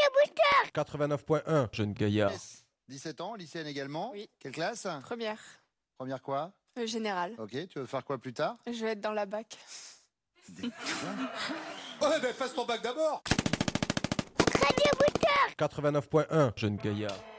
Booster. 89.1, jeune gaillard. 17 ans, lycéenne également. Oui. Quelle classe? Première. Première quoi? Générale. Ok, tu veux faire quoi plus tard? Je vais être dans la bac. Ouais, ben fasse ton bac d'abord. 89.1, jeune gaillard.